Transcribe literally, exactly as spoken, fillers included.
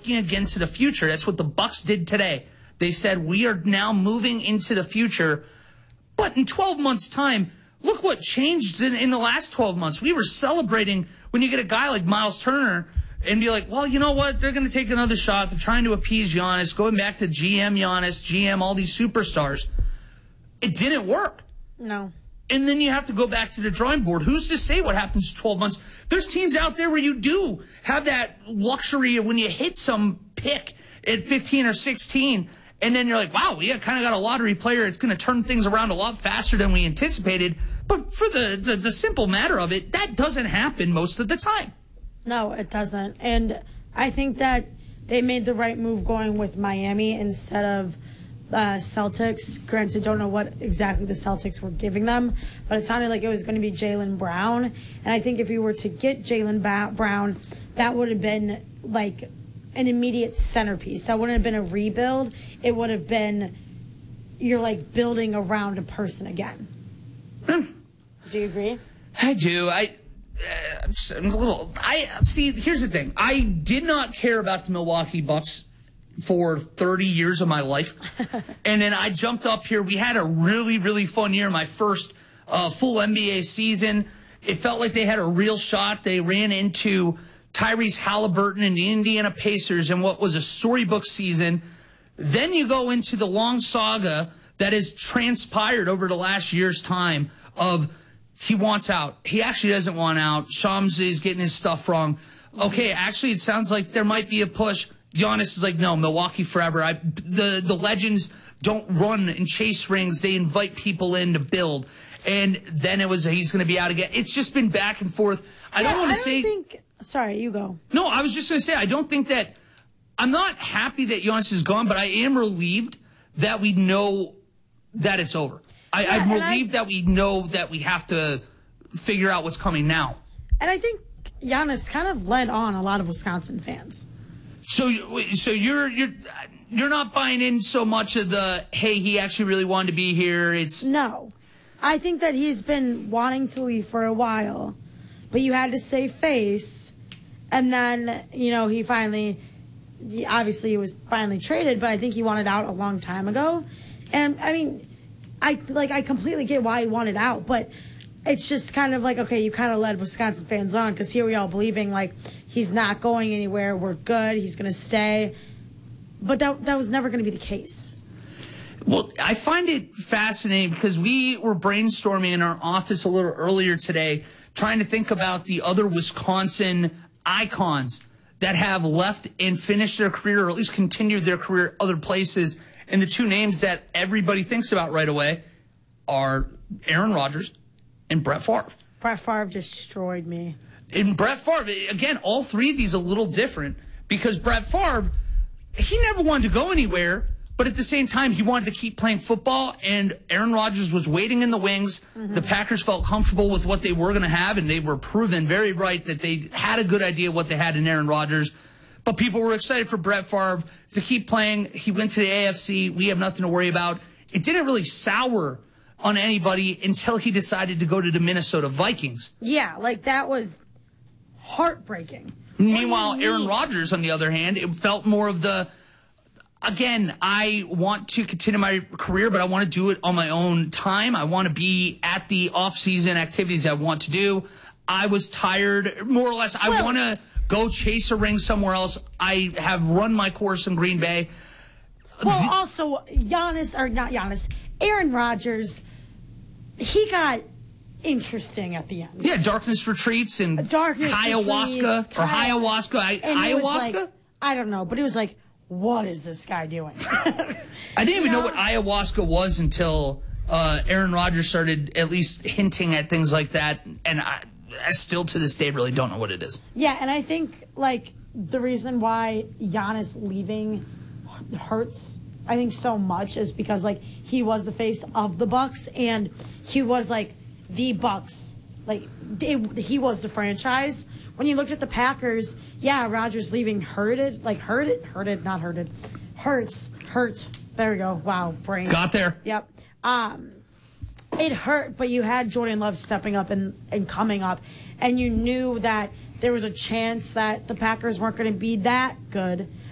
looking again to the future. That's what the Bucks did today. They said, we are now moving into the future. But in twelve months' time, look what changed in, in the last twelve months. We were celebrating when you get a guy like Miles Turner and be like, well, you know what? They're going to take another shot. They're trying to appease Giannis, going back to G M Giannis, G M, all these superstars. It didn't work. No. And then you have to go back to the drawing board. Who's to say what happens in twelve months? There's teams out there where you do have that luxury of when you hit some pick at fifteen or sixteen, and then you're like, wow, we kind of got a lottery player. It's going to turn things around a lot faster than we anticipated. But for the, the, the simple matter of it, that doesn't happen most of the time. No, it doesn't. And I think that they made the right move going with Miami instead of uh, Celtics. Granted, don't know what exactly the Celtics were giving them, but it sounded like it was going to be Jaylen Brown. And I think if you were to get Jaylen ba- Brown, that would have been like an immediate centerpiece. That wouldn't have been a rebuild. It would have been, you're like building around a person again. Hmm. Do you agree? I do. I... Uh, I'm a little. I see. Here's the thing. I did not care about the Milwaukee Bucks for thirty years of my life, and then I jumped up here. We had a really, really fun year. My first uh, full N B A season. It felt like they had a real shot. They ran into Tyrese Halliburton and the Indiana Pacers in what was a storybook season. Then you go into the long saga that has transpired over the last year's time of. He wants out. He actually doesn't want out. Shams is getting his stuff wrong. Okay, actually, it sounds like there might be a push. Giannis is like, no, Milwaukee forever. I, the, the legends don't run and chase rings. They invite people in to build. And then it was he's going to be out again. It's just been back and forth. I yeah, don't want to say... Think, sorry, you go. No, I was just going to say, I don't think that... I'm not happy that Giannis is gone, but I am relieved that we know that it's over. I, yeah, I'm relieved I, that we know that we have to figure out what's coming now. And I think Giannis kind of led on a lot of Wisconsin fans. So, so you're you're you're not buying in so much of the hey, he actually really wanted to be here. It's no, I think that he's been wanting to leave for a while, but you had to save face, and then you know he finally, obviously he was finally traded, but I think he wanted out a long time ago, and I mean. I like I completely get why he wanted out, but it's just kind of like, okay, you kind of led Wisconsin fans on because here we all believing like he's not going anywhere, we're good, he's going to stay. But that that was never going to be the case. Well, I find it fascinating because we were brainstorming in our office a little earlier today trying to think about the other Wisconsin icons that have left and finished their career or at least continued their career other places. And the two names that everybody thinks about right away are Aaron Rodgers and Brett Favre. Brett Favre destroyed me. And Brett Favre, again, all three of these are a little different because Brett Favre, he never wanted to go anywhere, but at the same time, he wanted to keep playing football, and Aaron Rodgers was waiting in the wings. Mm-hmm. The Packers felt comfortable with what they were going to have, and they were proven very right that they had a good idea what they had in Aaron Rodgers. But people were excited for Brett Favre to keep playing. He went to the A F C. We have nothing to worry about. It didn't really sour on anybody until he decided to go to the Minnesota Vikings. Yeah, like that was heartbreaking. Meanwhile, Aaron Rodgers, on the other hand, it felt more of the, again, I want to continue my career, but I want to do it on my own time. I want to be at the off-season activities I want to do. I was tired, more or less. I well, want to go chase a ring somewhere else. I have run my course in Green Bay. Well, the, also, Giannis, or not Giannis, Aaron Rodgers, he got interesting at the end. Yeah, darkness retreats and darkness ayahuasca retreats, or ayahuasca. I, ayahuasca? Like, I don't know, but it was like, what is this guy doing? I didn't even know? know what ayahuasca was until uh, Aaron Rodgers started at least hinting at things like that, and I, I still to this day really don't know what it is. Yeah, and I think like the reason why Giannis leaving hurts, I think, so much is because like he was the face of the Bucks and he was like the Bucks, like they, he was the franchise. When you looked at the Packers, yeah, Rodgers leaving hurted, like hurted, hurted, not hurted, hurts, hurt. There we go. Wow, brain. Got there. Yep. Um, it hurt, but you had Jordan Love stepping up and, and coming up, and you knew that there was a chance that the Packers weren't going to be that good.